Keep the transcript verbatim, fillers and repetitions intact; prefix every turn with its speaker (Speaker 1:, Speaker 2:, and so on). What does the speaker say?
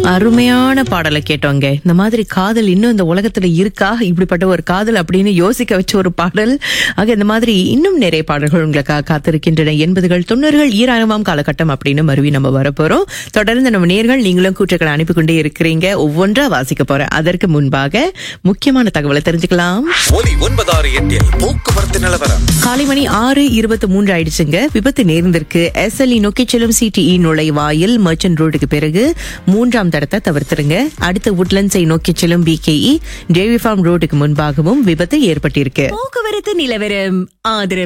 Speaker 1: அருமையான பாடலை கேட்டோங்க. இந்த மாதிரி காதல் இன்னும் இந்த உலகத்துல இருக்கா, இப்படிப்பட்ட ஒரு காதல் அப்படின்னு யோசிக்க வச்ச ஒரு பாடல். ஆக இந்த மாதிரி இன்னும் நிறைய பாடல்கள் உங்களுக்காக காத்திருக்கின்றன. எண்பதுகள் தொண்ணூறுகள் ஈராயிரமாம் காலகட்டம் அப்படின்னு மறுவி நம்ம வரப்போறோம். தொடர்ந்து நம்ம நேர்கள் நீங்களும் கூற்றுக்களை அனுப்பி கொண்டே இருக்கிறீங்க. ஒவ்வொன்றா வாசிக்க போறேன். அதற்கு முன்பாக முக்கியமான தகவலை தெரிஞ்சுக்கலாம்.
Speaker 2: ஒலி ஒன்பதாறு எட்டில் போக்குவரத்து நிலவரம்.
Speaker 1: காலை மணி ஆறு இருபத்தி மூன்று ஆயிடுச்சுங்க. விபத்து நேர்ந்திருக்கு. எஸ்எல்இ நோக்கி செல்லும் சிடிஇ நுழைவாயில் மர்ச்சன்ட் ரோடுக்கு பிறகு மூன்றாம் தடத்தை தவிர்த்துருங்க. அடுத்து உட்லண்ட்ஸை நோக்கி செல்லும் பிகேஇ டேரி ஃபார்ம் ரோடுக்கு முன்பாகவும் விபத்து ஏற்பட்டிருக்கு.
Speaker 3: போக்குவரத்து நிலவரம் ஆதரவு